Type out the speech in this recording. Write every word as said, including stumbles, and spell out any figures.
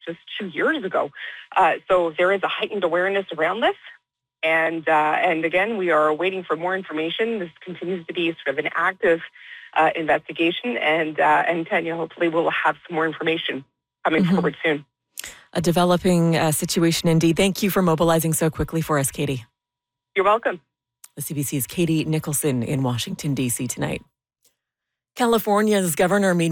just two years ago. Uh, so there is a heightened awareness around this. And, uh, and again, we are waiting for more information. This continues to be sort of an active uh, investigation. And, uh, and Tanya, hopefully we'll have some more information coming mm-hmm. forward soon. A developing uh, situation indeed. Thank you for mobilizing so quickly for us, Katie. You're welcome. The C B C's Katie Nicholson in Washington, D C tonight. California's governor